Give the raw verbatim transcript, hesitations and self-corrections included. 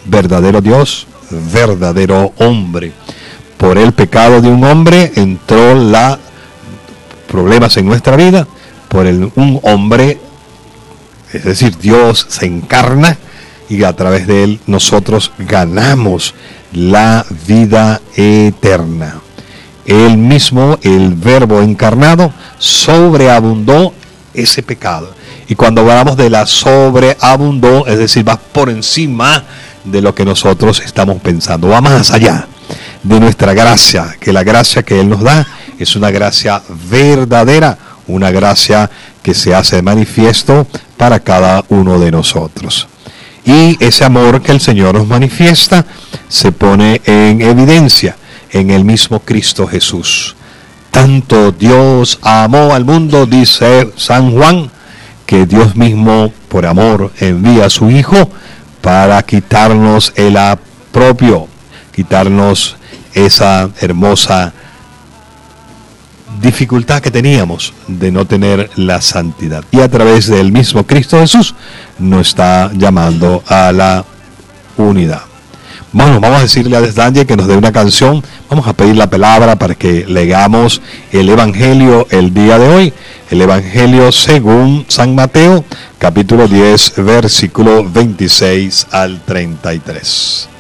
verdadero Dios, verdadero hombre. Por el pecado de un hombre entró la problemas en nuestra vida. Por el, un hombre, es decir, Dios se encarna y a través de él nosotros ganamos la vida eterna. Él mismo, el Verbo encarnado, sobreabundó ese pecado. Y cuando hablamos de la sobreabundó, es decir, va por encima de lo que nosotros estamos pensando, va más allá de nuestra gracia, que la gracia que Él nos da es una gracia verdadera, una gracia que se hace manifiesto para cada uno de nosotros. Y ese amor que el Señor nos manifiesta se pone en evidencia en el mismo Cristo Jesús. Tanto Dios amó al mundo, dice San Juan, que Dios mismo por amor envía a su Hijo para quitarnos el propio, quitarnos esa hermosa dificultad que teníamos de no tener la santidad. Y a través del mismo Cristo Jesús nos está llamando a la unidad. Bueno, vamos a decirle a Desdanje que nos dé una canción. Vamos a pedir la palabra para que leamos el Evangelio el día de hoy. El Evangelio según San Mateo, capítulo diez, versículo veintiséis al treinta y tres.